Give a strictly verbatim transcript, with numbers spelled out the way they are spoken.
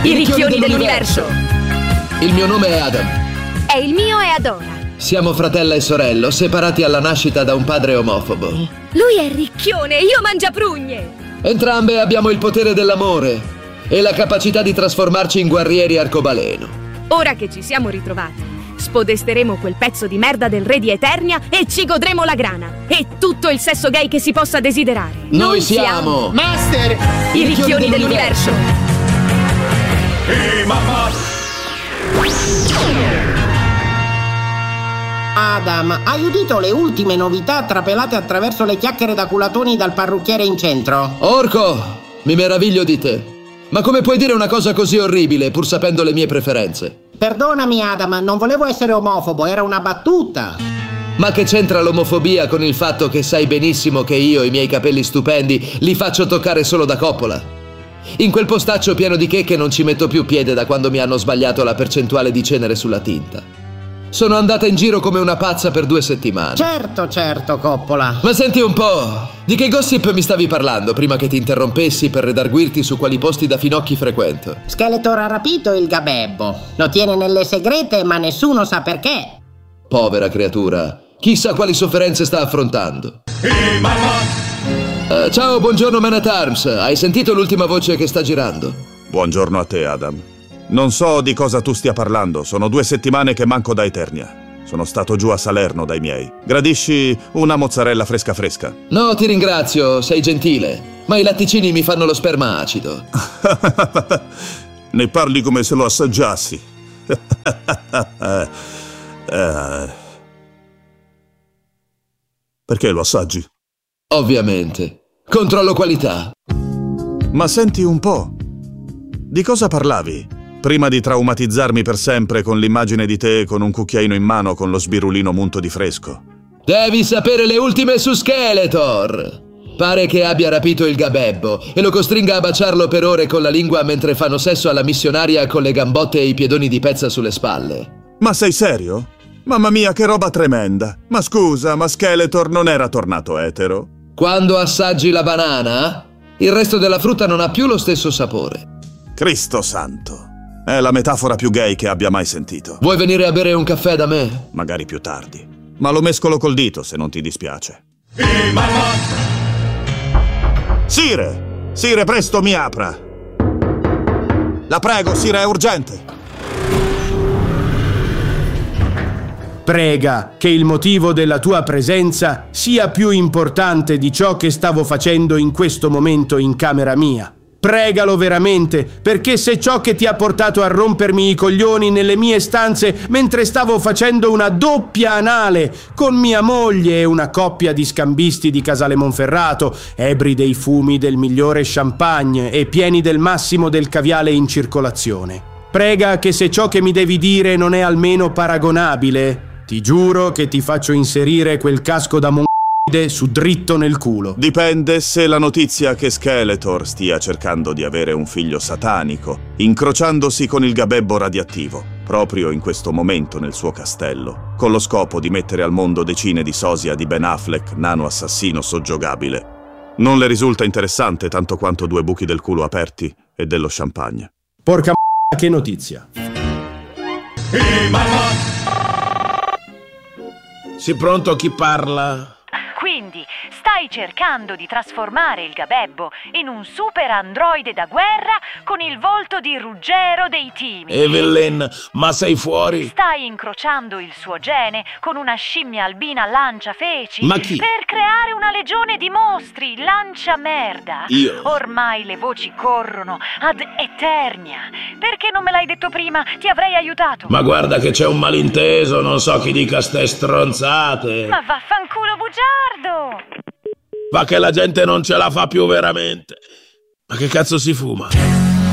I ricchioni dell'universo. Il mio nome è Adam. E il mio è Adora. Siamo fratello e sorello, separati alla nascita da un padre omofobo. Lui è ricchione, io mangiaprugne. Entrambe abbiamo il potere dell'amore e la capacità di trasformarci in guerrieri arcobaleno. Ora che ci siamo ritrovati, spodesteremo quel pezzo di merda del re di Eternia e ci godremo la grana e tutto il sesso gay che si possa desiderare. Noi, Noi siamo... Master! I, I ricchioni, ricchioni dell'universo. E mamma! Adam, hai udito le ultime novità trapelate attraverso le chiacchiere da culatoni dal parrucchiere in centro? Orco, mi meraviglio di te. Ma come puoi dire una cosa così orribile pur sapendo le mie preferenze? Perdonami Adam, non volevo essere omofobo, era una battuta. Ma che c'entra l'omofobia con il fatto che sai benissimo che io i miei capelli stupendi li faccio toccare solo da coppola? In quel postaccio pieno di checche non ci metto più piede da quando mi hanno sbagliato la percentuale di cenere sulla tinta. Sono andata in giro come una pazza per due settimane. Certo, certo, Coppola. Ma senti un po', di che gossip mi stavi parlando prima che ti interrompessi per redarguirti su quali posti da finocchi frequento? Skeletor ha rapito il gabebbo. Lo tiene nelle segrete, ma nessuno sa perché. Povera creatura, chissà quali sofferenze sta affrontando. E mamma! Uh, ciao, buongiorno Man at Arms. Hai sentito l'ultima voce che sta girando? Buongiorno a te, Adam. Non so di cosa tu stia parlando. Sono due settimane che manco da Eternia. Sono stato giù a Salerno dai miei. Gradisci una mozzarella fresca fresca? No, ti ringrazio, sei gentile. Ma i latticini mi fanno lo sperma acido. Ne parli come se lo assaggiassi. eh. Perché lo assaggi? Ovviamente. Controllo qualità. Ma senti un po'. Di cosa parlavi? Prima di traumatizzarmi per sempre con l'immagine di te con un cucchiaino in mano con lo sbirulino munto di fresco. Devi sapere le ultime su Skeletor. Pare che abbia rapito il gabebbo e lo costringa a baciarlo per ore con la lingua mentre fanno sesso alla missionaria con le gambotte e i piedoni di pezza sulle spalle. Ma sei serio? Mamma mia, che roba tremenda! Ma scusa, ma Skeletor non era tornato etero? Quando assaggi la banana, il resto della frutta non ha più lo stesso sapore. Cristo santo! È la metafora più gay che abbia mai sentito. Vuoi venire a bere un caffè da me? Magari più tardi. Ma lo mescolo col dito, se non ti dispiace. E mamma! Sire! Sire, presto mi apra! La prego, Sire, è urgente! Prega che il motivo della tua presenza sia più importante di ciò che stavo facendo in questo momento in camera mia. Pregalo veramente, perché se ciò che ti ha portato a rompermi i coglioni nelle mie stanze mentre stavo facendo una doppia anale con mia moglie e una coppia di scambisti di Casale Monferrato, ebri dei fumi del migliore champagne e pieni del massimo del caviale in circolazione. Prega che se ciò che mi devi dire non è almeno paragonabile, ti giuro che ti faccio inserire quel casco da mon... su dritto nel culo. Dipende se la notizia che Skeletor stia cercando di avere un figlio satanico, incrociandosi con il gabebbo radioattivo, proprio in questo momento nel suo castello, con lo scopo di mettere al mondo decine di sosia di Ben Affleck, nano assassino soggiogabile. Non le risulta interessante tanto quanto due buchi del culo aperti e dello champagne. Porca m***a, che notizia. E mamma! Sì, pronto, chi parla? Quindi stai cercando di trasformare il gabebbo in un super androide da guerra con il volto di Ruggero dei Timi. Evelyn, ma sei fuori? Stai incrociando il suo gene con una scimmia albina lanciafeci Ma chi? per creare una legione di mostri lancia merda. Io? Ormai le voci corrono ad Eternia. Perché non me l'hai detto prima? Ti avrei aiutato. Ma guarda che c'è un malinteso, non so chi dica ste stronzate. Ma vaffanculo bugiardo! Va che la gente non ce la fa più veramente. Ma che cazzo si fuma?